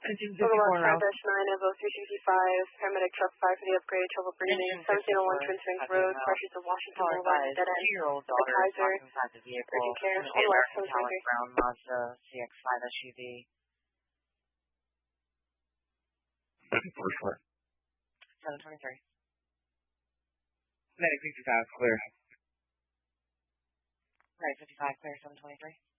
Overwatch 1954 now. 5-9 Evo 365, paramedic truck 5 for the upgrade, trouble breathing, 1701 Twin Springs Road, pressures of Washington Boulevard, dead end. 2-year-old The daughter is Kaiser, locked inside the vehicle. urgent care, The on west, American metallic 723. brown Mazda CX-5 SUV. 723. Medic 55, clear. Right, 55 clear, 723.